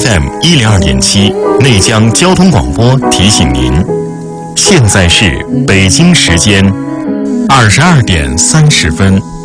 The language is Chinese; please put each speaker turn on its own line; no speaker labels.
FM 102.7内江交通广播提醒您，现在是北京时间22点30分。